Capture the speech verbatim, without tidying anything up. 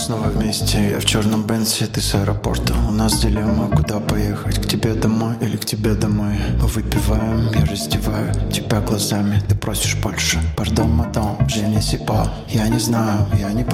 снова вместе. Я в черном Бенце, ты с аэропорта. У нас дилемма, куда поехать, к тебе домой или к тебе домой. Мы выпиваем, я раздеваю тебя глазами. Ты просишь больше, пардон, мадам, je ne sais pas. Я не знаю, я не